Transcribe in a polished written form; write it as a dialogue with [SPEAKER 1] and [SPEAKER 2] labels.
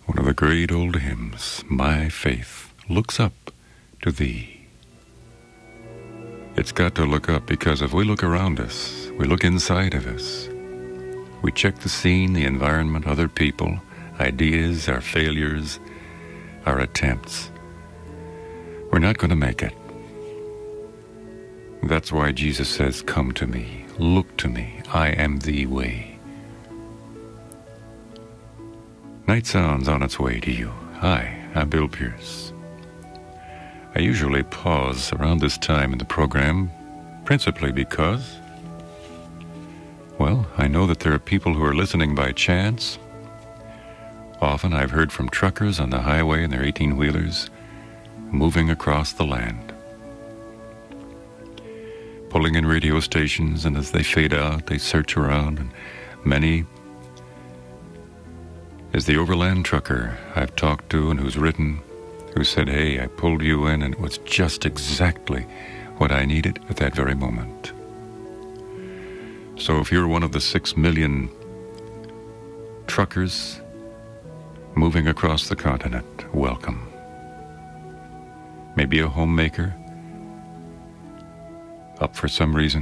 [SPEAKER 1] One of the great old hymns, My Faith Looks Up to Thee. It's got to look up, because if we look around us, we look inside of us, we check the scene, the environment, other people, ideas, our failures, our attempts, we're not going to make it. That's why Jesus says, come to me, look to me, I am the way. Night Sound's on its way to you. Hi, I'm Bill Pierce. I usually pause around this time in the program, principally because, well, I know that there are people who are listening by chance. Often I've heard from truckers on the highway in their 18-wheelers moving across the land, pulling in radio stations, and as they fade out, they search around, and many is the overland trucker I've talked to and who's written, who said, hey, I pulled you in and it was just exactly what I needed at that very moment. So if you're one of the 6 million truckers moving across the continent, welcome. Maybe a homemaker, up for some reason,